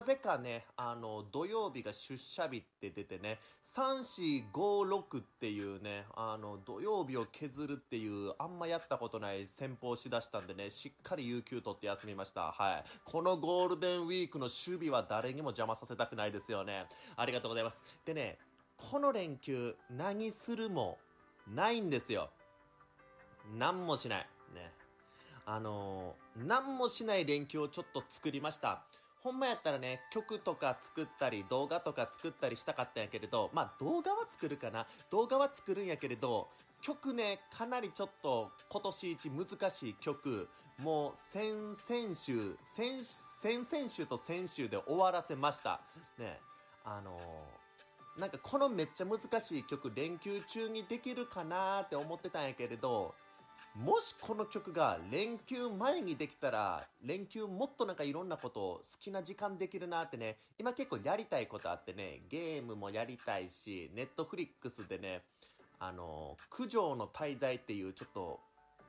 ぜかね、土曜日が出社日って出てね、3456っていうね、土曜日を削るっていう、あんまやったことない戦法しだしたんでね、しっかり有給取って休みました。はい。このゴールデンウィークの守備は誰にも邪魔させたくないですよね。ありがとうございます。でね、この連休、何するもないんですよ。何もしない。ね。何もしない連休をちょっと作りました。ほんまやったらね、曲とか作ったり、動画とか作ったりしたかったんやけれど、まあ動画は作るかな。動画は作るんやけれど、曲ね、かなりちょっと今年一難しい曲、もう先々週と先週で終わらせました。ね、なんかこのめっちゃ難しい曲連休中にできるかなーって思ってたんやけれど、もしこの曲が連休前にできたら、連休もっとなんかいろんなことを好きな時間できるなってね、今結構やりたいことあってね、ゲームもやりたいし、ネットフリックスでね、九条の大罪っていうちょっと、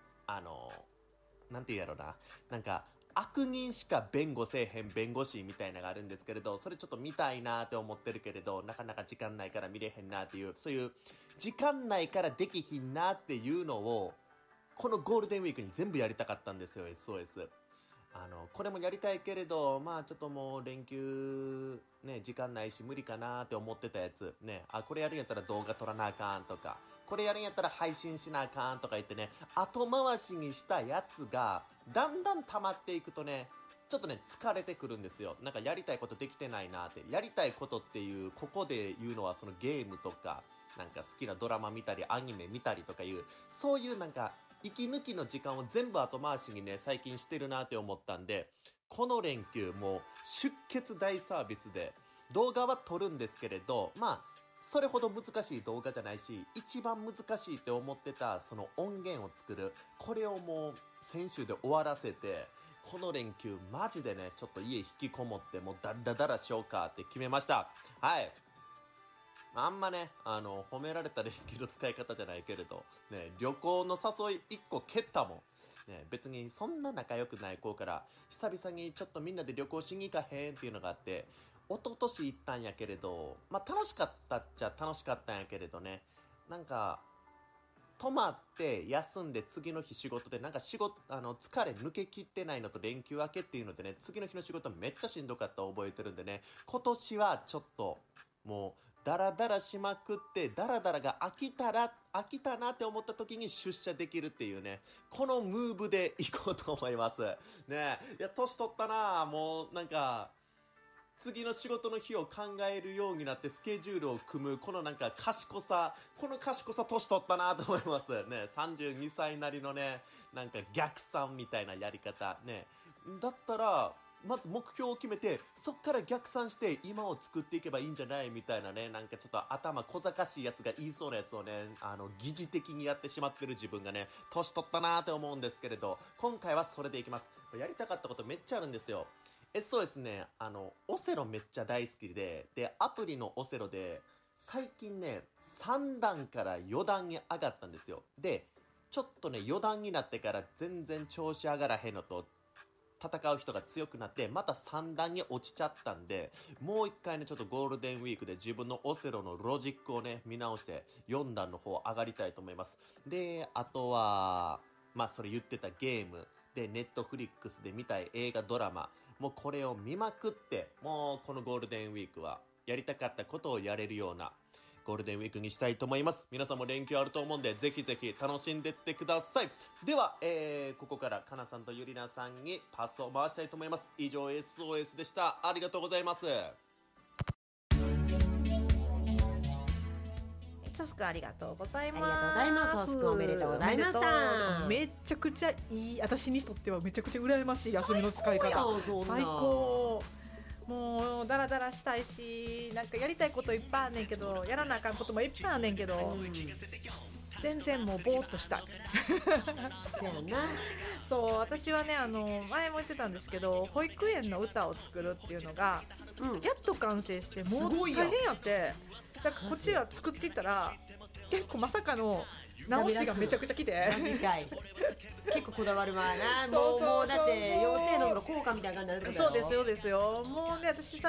なんて言うやろな、なんか、悪人しか弁護せえへん弁護士みたいなのがあるんですけれど、それちょっと見たいなーって思ってるけれど、なかなか時間ないから見れへんなーっていう、そういう、時間ないからできひんなーっていうのを、このゴールデンウィークに全部やりたかったんですよ、SOS。これもやりたいけれど、まあちょっともう連休、ね、時間ないし無理かなーって思ってたやつ。ね、これやるんやったら動画撮らなあかんとか、これやるんやったら配信しなあかんとか言ってね、後回しにしたやつが、だんだん溜まっていくとね、ちょっとね、疲れてくるんですよ。なんかやりたいことできてないなーって。やりたいことっていう、ここで言うのはそのゲームとか、なんか好きなドラマ見たり、アニメ見たりとかいう、そういうなんか、息抜きの時間を全部後回しにね、最近してるなって思ったんで、この連休もう出血大サービスで、動画は撮るんですけれど、まあ、それほど難しい動画じゃないし、一番難しいって思ってたその音源を作る、これをもう先週で終わらせて、この連休マジでね、ちょっと家引きこもってもうダラダラしようかって決めました。はい。あんまね、褒められた連休の使い方じゃないけれど、ね、旅行の誘い1個蹴ったもん。ね、別にそんな仲良くない子から、久々にちょっとみんなで旅行しに行かへんっていうのがあって、一昨年行ったんやけれど、まあ、楽しかったっちゃ楽しかったんやけれどね、なんか、泊まって休んで次の日仕事でなんか疲れ抜けきってないのと連休明けっていうのでね、次の日の仕事めっちゃしんどかった覚えてるんでね、今年はちょっともうダラダラしまくって、ダラダラが飽きたなって思った時に出社できるっていうね、このムーブで行こうと思いますね。いや、年取ったな、もうなんか次の仕事の日を考えるようになってスケジュールを組む、このなんか賢さ年取ったなと思いますね。32歳なりのね、なんか逆算みたいなやり方ね。だったらまず目標を決めて、そっから逆算して今を作っていけばいいんじゃないみたいなね、なんかちょっと頭小賢しいやつが言いそうなやつをね、疑似的にやってしまってる自分がね、年取ったなーって思うんですけれど、今回はそれでいきます。やりたかったことめっちゃあるんですよ。SOS ね、オセロめっちゃ大好きで、アプリのオセロで、最近ね、3段から4段に上がったんですよ。で、ちょっとね、4段になってから全然調子上がらへんのと、戦う人が強くなって、また3段に落ちちゃったんで、もう一回ね、ちょっとゴールデンウィークで自分のオセロのロジックをね、見直して、4段の方上がりたいと思います。で、あとは、まあそれ言ってたゲームで、ネットフリックスで見たい映画ドラマ、もうこれを見まくって、もうこのゴールデンウィークはやりたかったことをやれるようなゴールデンウィークにしたいと思います。皆さんも連休あると思うんで、ぜひぜひ楽しんでってください。では、ここからかなさんとゆりなさんにパスを回したいと思います。以上 SOS でした。ありがとうございます。 サスくんありがとうございます。 ありがとうございます。サスくんおめでとうございました。 めちゃくちゃいい、私にとってはめちゃくちゃ羨ましい休みの使い方。最高。もうダラダラしたいし、なんかやりたいこといっぱいあんねんけど、やらなあかんこともいっぱいあんねんけど、全然もうぼーっとしたい。 そうやな。 そう、私はね、前も言ってたんですけど、保育園の歌を作るっていうのが、やっと完成して、もう大変やって、なんかこっちは作っていったら、結構まさかの直しがめちゃくちゃ来て、 結構こだわるわな。 そうもうだって幼稚園の頃校歌みたいな感じになるってことやろ。 そうですよもうね、私